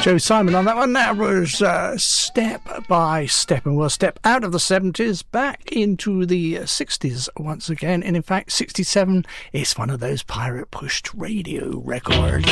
Joe Simon on that one. That was Step by Step, and we'll step out of the 70s back into the 60s once again. And in fact, 67 is one of those pirate pushed radio records.